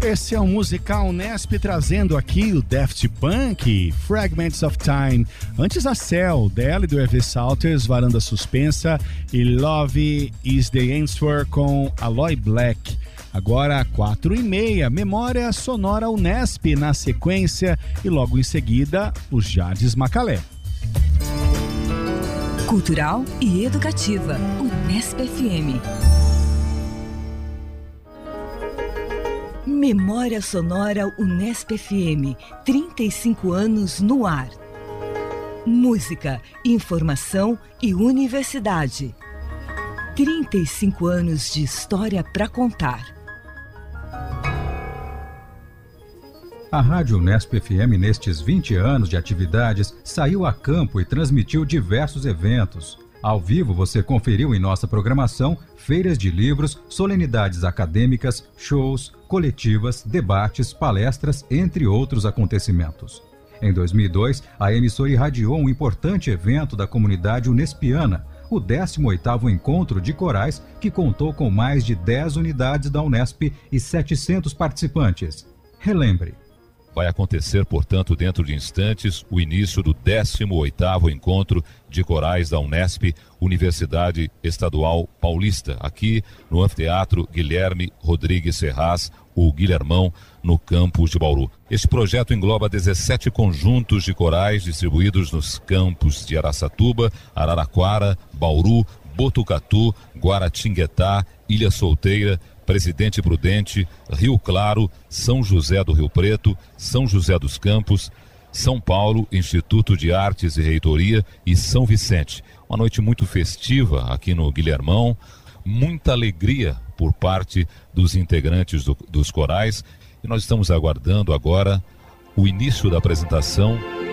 Esse é o musical Unesp trazendo aqui o Daft Punk, Fragments of Time. Antes a Cell, dela e do Hervé Salters, Varanda Suspensa e Love is the Answer com Aloy Black. Agora 4h30, Memória Sonora Unesp na sequência e logo em seguida os Jades Macalé. Cultural e educativa, Unesp FM. Memória Sonora Unesp FM, 35 anos no ar. Música, informação e universidade. 35 anos de história para contar. A Rádio Unesp FM, nestes 20 anos de atividades, saiu a campo e transmitiu diversos eventos. Ao vivo, você conferiu em nossa programação feiras de livros, solenidades acadêmicas, shows, coletivas, debates, palestras, entre outros acontecimentos. Em 2002, a emissora irradiou um importante evento da comunidade unespiana, o 18º Encontro de Corais, que contou com mais de 10 unidades da Unesp e 700 participantes. Relembre. Vai acontecer, portanto, dentro de instantes, o início do 18º Encontro de Corais da Unesp, Universidade Estadual Paulista, aqui no Anfiteatro Guilherme Rodrigues Ferraz, o Guilhermão, no campus de Bauru. Este projeto engloba 17 conjuntos de corais distribuídos nos campos de Araçatuba, Araraquara, Bauru, Botucatu, Guaratinguetá, Ilha Solteira, Presidente Prudente, Rio Claro, São José do Rio Preto, São José dos Campos, São Paulo, Instituto de Artes e Reitoria e São Vicente. Uma noite muito festiva aqui no Guilhermão, muita alegria por parte dos integrantes dos corais e nós estamos aguardando agora o início da apresentação